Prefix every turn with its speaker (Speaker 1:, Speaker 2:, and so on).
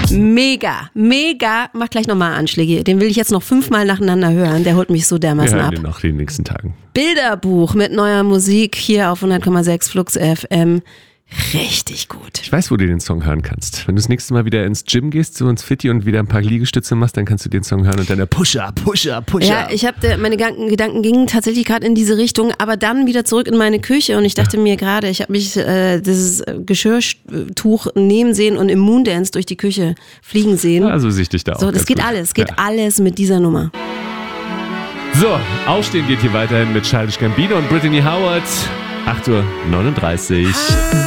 Speaker 1: Mega. Mach gleich nochmal Anschläge. Den will ich jetzt noch 5-mal nacheinander hören. Der holt mich so dermaßen
Speaker 2: Wir hören
Speaker 1: ab.
Speaker 2: den noch in den nächsten Tagen.
Speaker 1: Bilderbuch mit neuer Musik hier auf 100,6 Flux FM. Richtig gut.
Speaker 2: Ich weiß, wo du den Song hören kannst. Wenn du das nächste Mal wieder ins Gym gehst, so ins Fitti und wieder ein paar Liegestütze machst, dann kannst du den Song hören und dann der Pusher.
Speaker 1: Ja, meine Gedanken gingen tatsächlich gerade in diese Richtung, aber dann wieder zurück in meine Küche und ich dachte mir gerade, ich habe mich dieses Geschirrtuch nehmen sehen und im Moondance durch die Küche fliegen sehen.
Speaker 2: Also sehe ich dich da auch.
Speaker 1: So, das geht alles. Geht alles mit dieser Nummer.
Speaker 2: So, Aufstehen geht hier weiterhin mit Childish Gambino und Brittany Howard. 8:39 Uhr.